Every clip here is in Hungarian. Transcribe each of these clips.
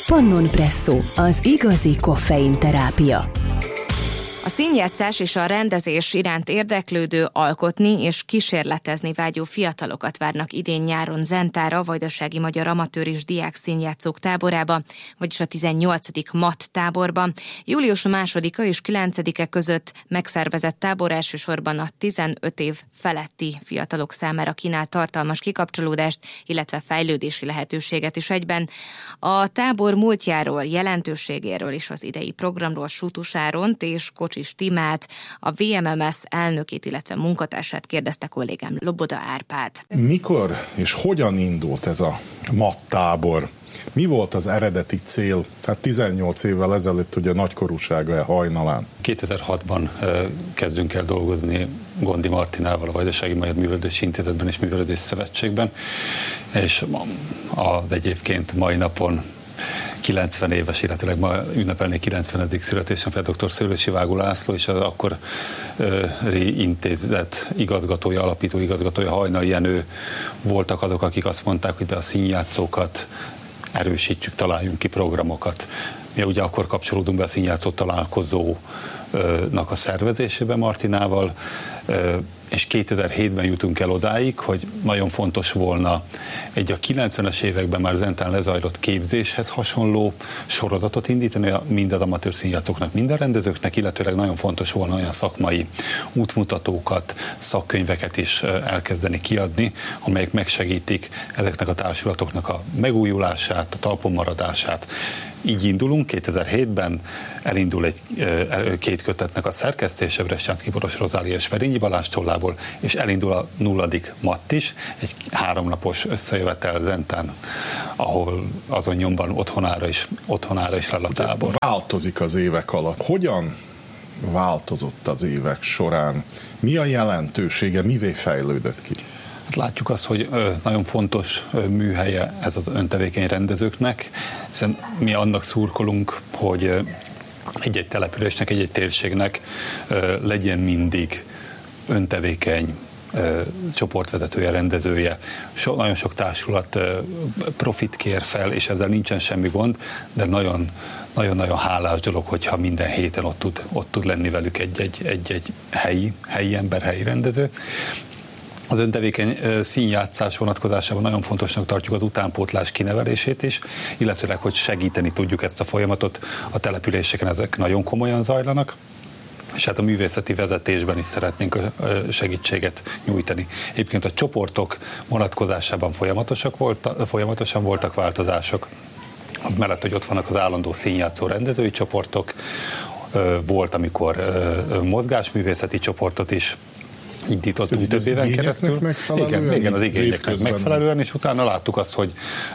Pannon Presszó, az igazi koffeinterápia. A színjátszás és a rendezés iránt érdeklődő, alkotni és kísérletezni vágyó fiatalokat várnak idén nyáron Zentára, Vajdasági Magyar Amatőr és Diák Színjátszók táborába, vagyis a 18. MAT táborban. Július 2-a és 9-e között megszervezett tábor elsősorban a 15 év feletti fiatalok számára kínál tartalmas kikapcsolódást, illetve fejlődési lehetőséget is egyben. A tábor múltjáról, jelentőségéről és az idei programról Sútus Áront és Kocsis Timát, a VMMS elnökét, illetve munkatársát kérdezte kollégám, Loboda Árpád. Mikor és hogyan indult ez a MAT tábor? Mi volt az eredeti cél? Hát 18 évvel ezelőtt ugye nagykorúsága hajnalán. 2006-ban kezdünk el dolgozni Gondi Martinával a Vajdasági Magyar Művelődési Intézetben és Művelődési Szövetségben, és az egyébként mai napon 90 éves, illetőleg ma ünnepelné 90. születésnapját dr. Szőlősi Vágó László és az akkori intézet igazgatója, alapító igazgatója Hajnal Jenő voltak azok, akik azt mondták, hogy a színjátszókat erősítsük, találjunk ki programokat. Mi ugye akkor kapcsolódunk be a színjátszó találkozónak a szervezésébe Martinával, és 2007-ben jutunk el odáig, hogy nagyon fontos volna egy a 90-es években már Zentán lezajlott képzéshez hasonló sorozatot indítani, mind az amatőr színjátszóknak, mind a rendezőknek, illetőleg nagyon fontos volna olyan szakmai útmutatókat, szakkönyveket is elkezdeni kiadni, amelyek megsegítik ezeknek a társulatoknak a megújulását, a talpon maradását. Így indulunk, 2007-ben elindul két kötetnek a szerkesztése, Bressánszky Boros Rozália és Verényi Balázs tollából, és elindul a 0. MAT is, egy 3 napos összejövetel Zentán, ahol azon nyomban otthonára is lel a tábor. Változik az évek alatt. Hogyan változott az évek során? Mi a jelentősége, mivé fejlődött ki? Látjuk azt, hogy nagyon fontos műhelye ez az öntevékeny rendezőknek, hiszen mi annak szurkolunk, hogy egy-egy településnek, egy-egy térségnek legyen öntevékeny csoportvezetője, rendezője. Nagyon sok társulat profit kér fel, és ezzel nincsen semmi gond, de nagyon-nagyon hálás dolog, hogyha minden héten ott tud lenni velük egy helyi ember, helyi rendező. Az öntevékeny színjátszás vonatkozásában nagyon fontosnak tartjuk az utánpótlás kinevelését is, illetőleg, hogy segíteni tudjuk ezt a folyamatot a településeken, ezek nagyon komolyan zajlanak, és hát a művészeti vezetésben is szeretnénk segítséget nyújtani. Egyébként a csoportok vonatkozásában folyamatosan voltak változások. Az mellett, hogy ott vannak az állandó színjátszó rendezői csoportok, volt, amikor mozgásművészeti csoportot is indítottunk több éven keresztül. Igen, az igényeknek megfelelően, és utána láttuk azt, hogy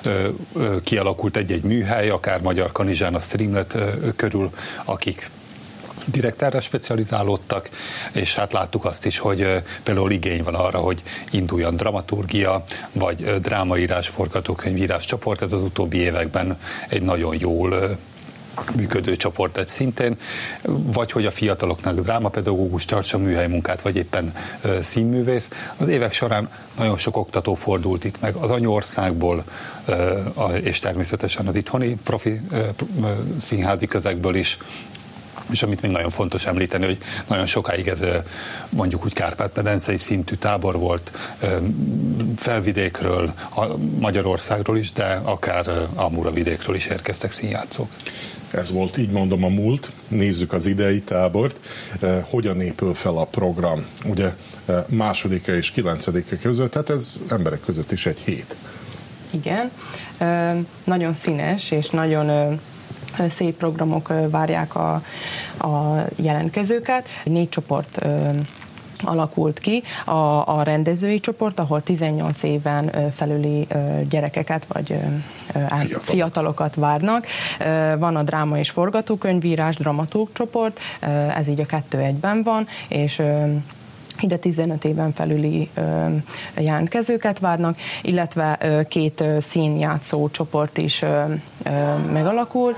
kialakult egy-egy műhely, akár Magyar Kanizsán a Streamlet körül, akik direkt erre specializálódtak, és hát láttuk azt is, hogy például igény van arra, hogy induljon dramaturgia, vagy drámaírás, forgatókönyvírás csoport, ez az utóbbi években egy nagyon jól működő csoport egy szintén, vagy hogy a fiataloknak drámapedagógus tartsa műhelymunkát, vagy éppen színművész. Az évek során nagyon sok oktató fordult itt meg az anyaországból, és természetesen az itthoni profi színházi közegből is. És amit még nagyon fontos említeni, hogy nagyon sokáig ez mondjuk úgy Kárpát-medencei szintű tábor volt, Felvidékről, Magyarországról is, de akár Amuravidékről is érkeztek színjátszók. Ez volt, így mondom, a múlt. Nézzük az idei tábort. Hogyan épül fel a program? Ugye 2. és 9. között, hát ez emberek között is egy hét. Igen. Nagyon színes és nagyon szép programok várják a jelentkezőket. 4 csoport alakult ki. A rendezői csoport, ahol 18 éven felüli gyerekeket vagy fiatalokat várnak. Van a dráma és forgatókönyvírás, dramaturg csoport, ez így a 2 egyben van, és ide 15 éven felüli jelentkezőket várnak, illetve 2 színjátszó csoport is megalakult,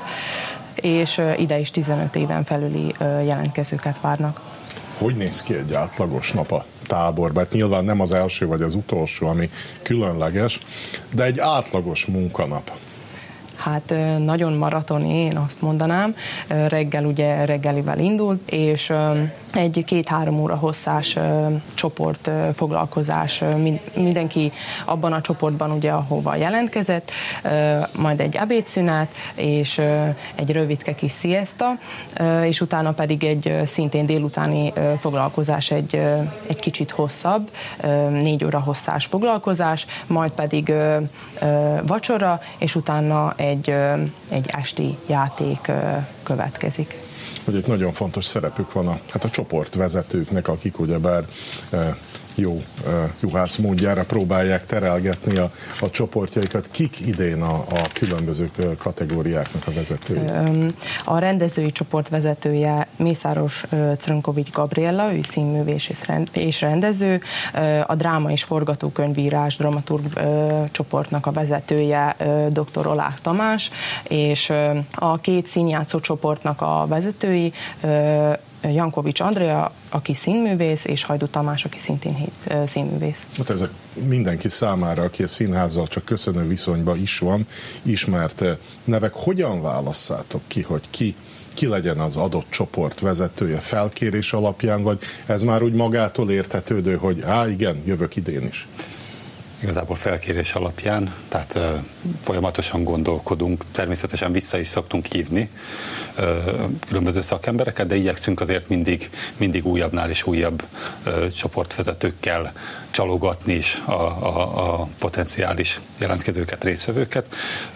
és ide is 15 éven felüli jelentkezőket várnak. Hogy néz ki egy átlagos nap a táborban? Hát nyilván nem az első vagy az utolsó, ami különleges, de egy átlagos munkanap. Hát nagyon maratoni, én azt mondanám. Reggel ugye reggelivel indult, és egy 2-3 óra hosszás csoport foglalkozás, mindenki abban a csoportban ugye, ahova jelentkezett, majd egy ebédszünet, és egy rövidke kis siesta, és utána pedig egy szintén délutáni foglalkozás, egy kicsit hosszabb, 4 óra hosszás foglalkozás, majd pedig vacsora, és utána egy esti játék következik. Hogy egy nagyon fontos szerepük van a csoportvezetőknek, akik ugyebár jó juhász módjára próbálják terelgetni a csoportjaikat. Kik idén a különböző kategóriáknak a vezetői? A rendezői csoport vezetője Mészáros Crnkovics Gabriella, ő színművész és rendező, a dráma és forgatókönyvírás dramaturg csoportnak a vezetője dr. Oláh Tamás, és a 2 színjátszó csoportnak a vezetői Jankovics Andrea, aki színművész, és Hajdú Tamás, aki szintén színművész. Hát ezek mindenki számára, aki a színházzal csak köszönő viszonyban is van, ismert nevek. Hogyan válasszátok ki, hogy ki legyen az adott csoport vezetője, felkérés alapján, vagy ez már úgy magától értetődő, hogy igen, jövök idén is? Igazából felkérés alapján, tehát folyamatosan gondolkodunk, természetesen vissza is szoktunk hívni különböző szakembereket, de igyekszünk azért mindig újabbnál és újabb csoportvezetőkkel csalogatni is a potenciális jelentkezőket, résztvevőket.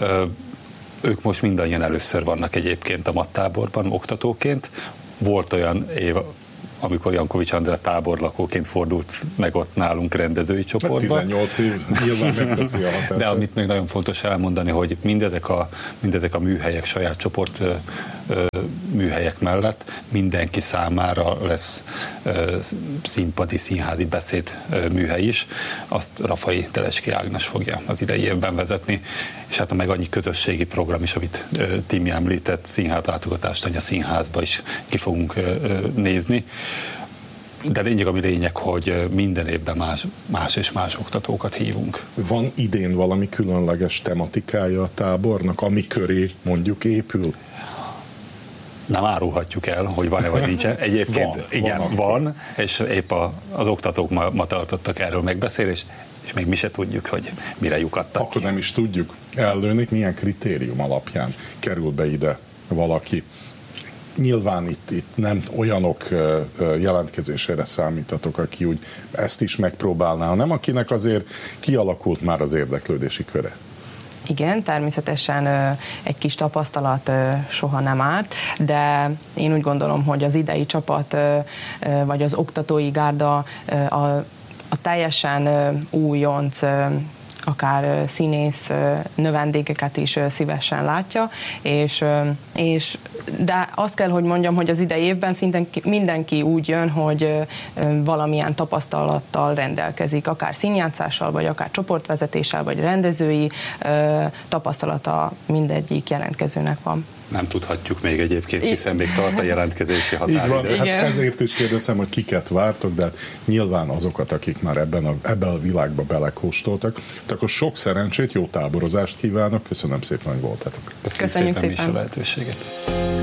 Ők most mindannyian először vannak egyébként a mattáborban oktatóként. Volt olyan év, amikor Jankovics Andrea táborlakóként fordult meg ott nálunk rendezői csoportban. 18 év nyilván megteszi a hatását. De amit még nagyon fontos elmondani, hogy mindezek a műhelyek, saját csoport műhelyek mellett mindenki számára lesz színpadi, színházi beszéd műhely is. Azt Rafai Telesky Ágnes fogja az idei évben vezetni, és hát meg annyi közösségi program is, amit Timi említett, színházlátogatást Anya Színházba is ki fogunk nézni. De lényeg, hogy minden évben más és más oktatókat hívunk. Van idén valami különleges tematikája a tábornak, ami köré mondjuk épül? Nem árulhatjuk el, hogy van-e vagy nincsen. Egyébként van, és épp az oktatók ma tartottak erről megbeszélést, és még mi se tudjuk, hogy mire lyukadtak. Akkor nem is tudjuk ellőni, milyen kritérium alapján kerül be ide valaki. Nyilván itt nem olyanok jelentkezésére számítatok, aki úgy ezt is megpróbálná, hanem akinek azért kialakult már az érdeklődési köre. Igen, természetesen egy kis tapasztalat soha nem árt, de én úgy gondolom, hogy az idei csapat, vagy az oktatói gárda a teljesen újonc, akár színész növendékeket is szívesen látja, de azt kell, hogy mondjam, hogy az idei évben szinte mindenki úgy jön, hogy valamilyen tapasztalattal rendelkezik, akár színjátszással, vagy akár csoportvezetéssel, vagy rendezői tapasztalata mindegyik jelentkezőnek van. Nem tudhatjuk még egyébként, hiszen még tart a jelentkezési határidő. Így van, hát ezért is kérdezem, hogy kiket vártok, de hát nyilván azokat, akik már ebben a világba belekóstoltak. Tehát akkor sok szerencsét, jó táborozást kívánok, köszönöm szépen, hogy voltatok. Köszönjük szépen is a lehetőséget.